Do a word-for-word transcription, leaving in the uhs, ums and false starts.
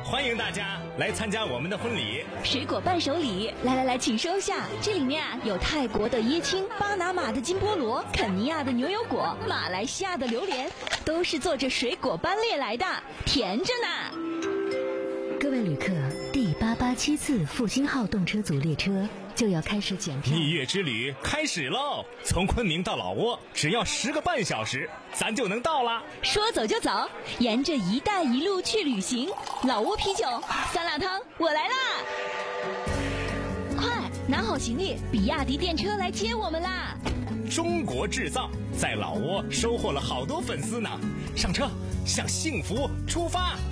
欢迎大家来参加我们的婚礼。 水果伴手礼，来来来，请收下。这里面啊有泰国的椰青、巴拿马的金菠萝、肯尼亚的牛油果、马来西亚的榴莲，都是坐着水果班列来的，甜着呢。 各位旅客，第八八七次复兴号动车组列车就要开始检票。 蜜月之旅开始喽！从昆明到老挝只要十个半小时，咱就能到啦。 说走就走，沿着一带一路去旅行。老挝啤酒、酸辣汤，我来啦！快拿好行李，比亚迪电车来接我们啦！ 中国制造在老挝收获了好多粉丝呢。上车，向幸福出发！